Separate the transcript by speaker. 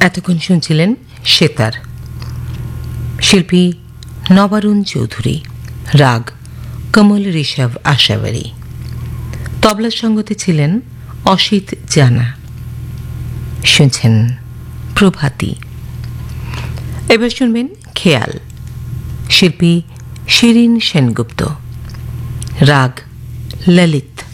Speaker 1: এতক্ষণ শুনছিলেন সেতার, শিল্পী নবারুণ চৌধুরী, রাগ কমল ঋষভ আশাবরী, তবলার সঙ্গতে ছিলেন অসিত জানা। শুনছেন প্রভাতী। এবার শুনবেন খেয়াল, শিল্পী শিরিন সেনগুপ্ত, রাগ ললিত।